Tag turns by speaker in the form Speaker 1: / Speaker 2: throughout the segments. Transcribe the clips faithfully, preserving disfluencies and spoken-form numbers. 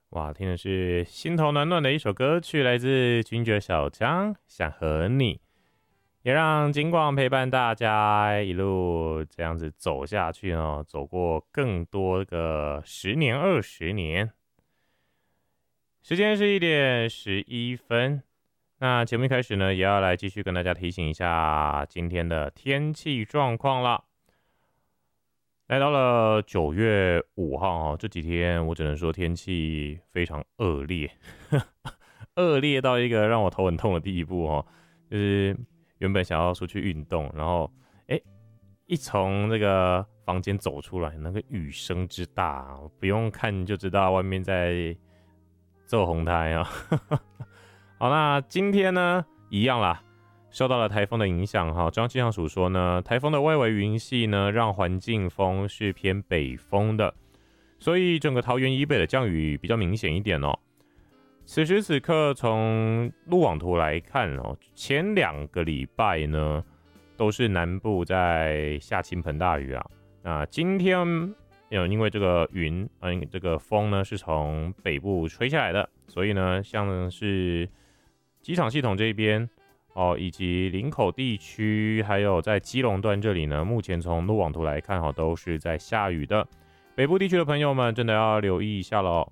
Speaker 1: 哇，听的是心头暖暖的一首歌曲，来自君爵小张，想和你，也让金广陪伴大家一路这样子走下去哦，走过更多个十年、二十年。时间是一点十一分，那节目一开始呢，也要来继续跟大家提醒一下今天的天气状况啦。来到了九月五号哦，这几天我只能说天气非常恶劣，恶劣到一个让我头很痛的地步哦。就是原本想要出去运动，然后哎，一从那个房间走出来，那个雨声之大，不用看就知道外面在做红台啊。好，那今天呢，一样啦。受到了台风的影响，哈，中央气象署说呢，台风的外围云系呢，让环境风是偏北风的，所以整个桃园以北的降雨比较明显一点哦。此时此刻，从路网图来看哦，前两个礼拜呢，都是南部在下倾盆大雨啊。那今天，呃，因为这个云，嗯、呃，这个风呢是从北部吹下来的，所以呢，像是机场系统这边。哦，以及林口地区，还有在基隆段这里呢，目前从路网图来看，哈，都是在下雨的。北部地区的朋友们，真的要留意一下喽。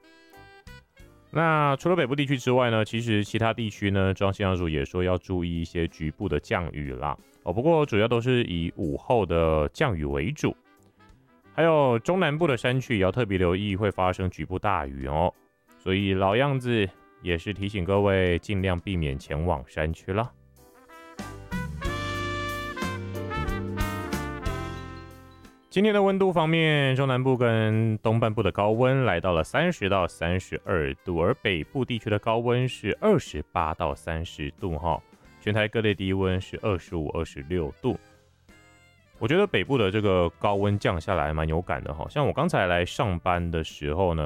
Speaker 1: 那除了北部地区之外呢，其实其他地区呢，中央气象署也说要注意一些局部的降雨啦。哦，不过主要都是以午后的降雨为主。还有中南部的山区也要特别留意，会发生局部大雨哦。所以老样子。也是提醒各位尽量避免前往山区了。今天的温度方面，中南部跟东半部的高温来到了三十到三十二度，而北部地区的高温是二十八到三十度哈。全台各类低温是二十五、二十六度。我觉得北部的这个高温降下来蛮有感的哈，像我刚才来上班的时候呢，